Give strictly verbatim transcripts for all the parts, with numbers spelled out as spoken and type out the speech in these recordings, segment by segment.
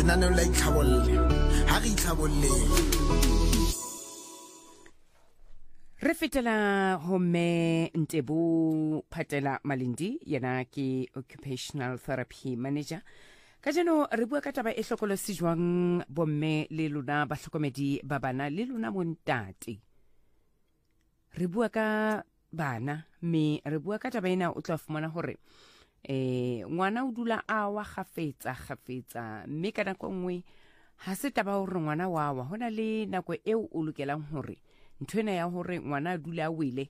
lenaneo la itlhabolle ha re itlhabolle. Re fetela Home Ntebo Phatela Malindi yena ke occupational therapy manager. Ka jeno re bua ka taba e hlokolosi jwang bomme le lona ba hlokomedi ba bana le lona montate. Re bua ka bana me re bua ka taba ena o tla fumana hore eh ngwana o dula a wa khafetsa khafetsa mme ka nako nngwe ha se taba hore ngwana wa wa hona le nako eo o lokelang hore nthwena ya hore ngwana a dula a wele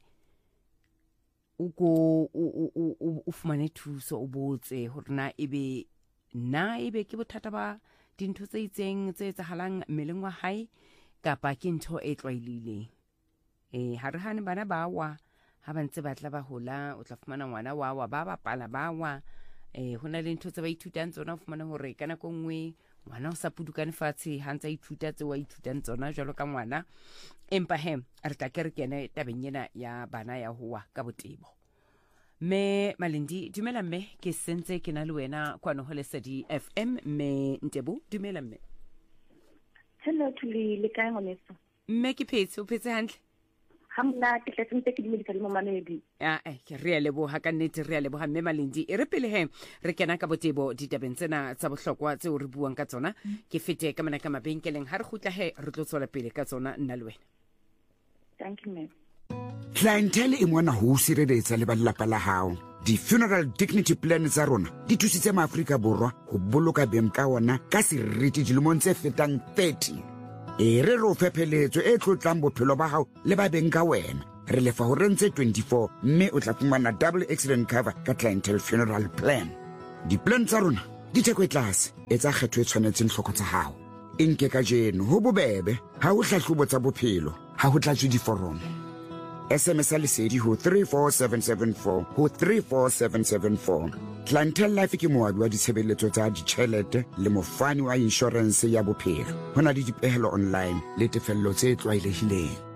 o go o fumane thuso o botse hore na ebe na ebe ke bothata ba dintho tse itseng tse etsahalang mmeleng wa hae kapa ke ntho e tlwaelehileng. Eh ha re hane bana ba wa ha ba ntse ba tla ba hola o tla fumana ngwana wa wa ba bapala ba wa eh hona le ntho tse ba ithutang tsona o fumana hore kana ko nngwe ngwana o sa pudukane fatshe ha ntse a ithuta tse wa ithutang tsona jwalo ka ngwana empa he re tla ke re kene tabeng ena ya bana ya howa ka botebo. Me Malindi dumela mme ke sentse ke na le wena kwano ho Lesedi F M. Me Ntebo dumela mme. Hello Thuli le kae ngwaneso? Mme ke phetse o phetse hantle? Hamna ke tletse ke dimedical mo manedi. Ah eh ke re le bo ha ka nnete re le bo ha mme Malindi e re pele he re kena ka botebo ditabeng tsena tsa bohlokwa tse o re buang ka tsona ke fete ka mana ka mabenkeleng ha re khutla he re tlo tswela pele ka tsona nna le wena. Thank you ma'am. Clientele e mona ho sireletsa le ba lelapa la hao. Di-funeral dignity plan tsa rona di thusitse maAfrika Borwa ho boloka beng ka ona ka seriti dilemong tse fetang thirty. E re ro fepheletso e tlotlang bophelo ba hao le ba beng ka wena. Re lefa ho rentse twenty-four mme o tla fumana double accident cover ka clientele funeral plan. Di-plan tsa rona di theko e tlase e tsa kgetho e tshwanetseng hloko tsa hao. Inke ka jeno ho bobebe ha o hlahlobo tsa bophelo ha ho tlatswe diforomo. S M S Lesedi ho three four seven seven four ho three four seven seven four. Clientele Life ke moabi wa ditshebeletso tsa ditjhelete le mofani wa insurance ya bophelo. Hona le dipehelo online le tefello tse tlwaelehileng.